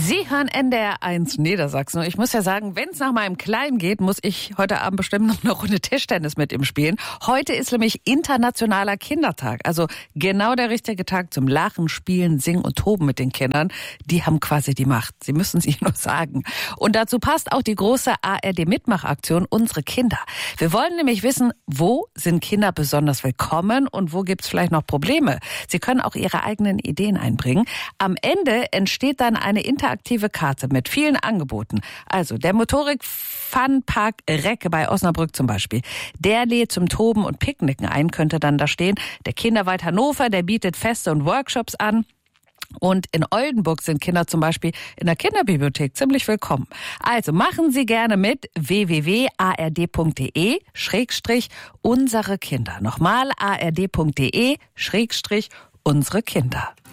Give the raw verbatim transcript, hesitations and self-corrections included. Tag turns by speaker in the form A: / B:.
A: Sie hören N D R eins Niedersachsen. Und ich muss ja sagen, wenn es nach meinem Kleinen geht, muss ich heute Abend bestimmt noch eine Runde Tischtennis mit ihm spielen. Heute ist nämlich Internationaler Kindertag. Also genau der richtige Tag zum Lachen, Spielen, Singen und Toben mit den Kindern. Die haben quasi die Macht. Sie müssen es ihnen nur sagen. Und dazu passt auch die große A R D-Mitmachaktion Unsere Kinder. Wir wollen nämlich wissen, wo sind Kinder besonders willkommen und wo gibt es vielleicht noch Probleme. Sie können auch ihre eigenen Ideen einbringen. Am Ende entsteht dann eine interaktive Karte mit vielen Angeboten. Also der Motorik-Funpark Recke bei Osnabrück zum Beispiel. Der lädt zum Toben und Picknicken ein, könnte dann da stehen. Der Kinderwald Hannover, der bietet Feste und Workshops an. Und in Oldenburg sind Kinder zum Beispiel in der Kinderbibliothek ziemlich willkommen. Also machen Sie gerne mit w w w punkt a r d punkt d e Schrägstrich unsere Kinder. Nochmal a r d punkt d e Schrägstrich unsere Kinder.